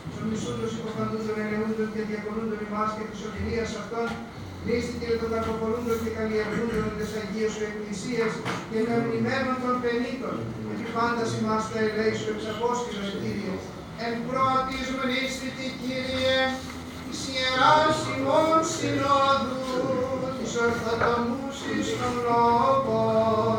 των μισούντων υποφαντούντων ελεούντων και διακονούντων ημάς και της σωτηρίας αυτών, λύστηκε των καρποπολούντων και καλλιεργούντων της Αγίας σου Εκκλησίας και με μνημένων των πενήτων, επιφάντας ημάς τα ελέη σου εξαπόστηλον, Κύριε. Εν πρώτης μνήστητη, Κύριε, της Ιεράς ημών Συνόδου, της Ορθοτομούσης των λόγων,